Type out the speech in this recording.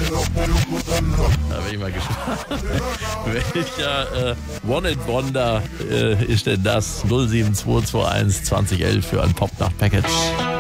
Da bin ich mal gespannt. Welcher One and Wonder ist denn das? 07221 2011 für ein Pop-Nacht-Package.